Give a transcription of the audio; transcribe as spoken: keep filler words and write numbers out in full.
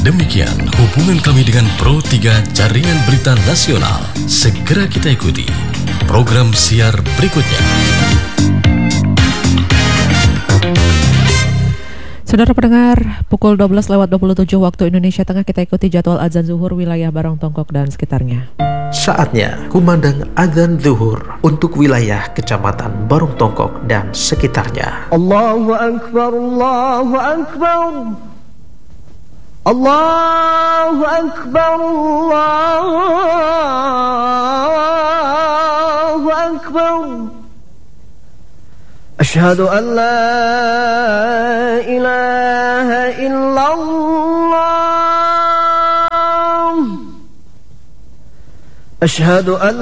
Demikian hubungan kami dengan Pro tiga Jaringan Berita Nasional. Segera kita ikuti program siar berikutnya. Saudara pendengar, pukul dua belas lewat dua puluh tujuh waktu Indonesia Tengah, kita ikuti jadwal azan zuhur wilayah Barong Tongkok dan sekitarnya. Saatnya kumandang azan zuhur untuk wilayah Kecamatan Barong Tongkok dan sekitarnya. Allahu Akbar, Allahu Akbar, Allahu Akbar, Allahu Akbar. Asyhadu an la ilaha illallah. Asyhadu an